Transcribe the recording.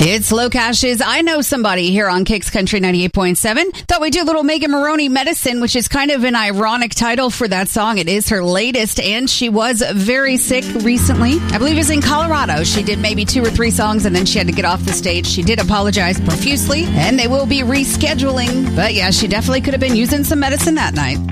It's Locash's I Know Somebody here on Kicks Country 98.7. Thought we'd do a little Megan Maroney Medicine, which is kind of an ironic title for that song. It is her latest, and she was very sick recently. I believe it was in Colorado. She did maybe 2 or 3 songs, and then she had to get off the stage. She did apologize profusely, and they will be rescheduling. But yeah, she definitely could have been using some medicine that night.